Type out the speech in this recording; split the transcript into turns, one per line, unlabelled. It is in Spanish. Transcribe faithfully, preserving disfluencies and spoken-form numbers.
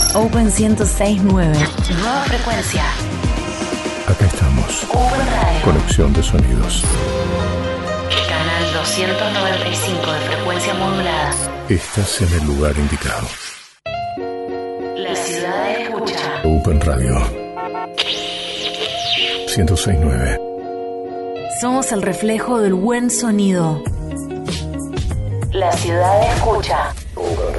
Open ciento seis punto nueve. Nueva frecuencia.
Acá estamos.
Open Radio.
Conexión de sonidos.
Canal doscientos noventa y cinco de frecuencia modulada.
Estás en el lugar indicado.
La ciudad escucha.
Open Radio. ciento seis punto nueve.
Somos el reflejo del buen sonido. La ciudad escucha.
Open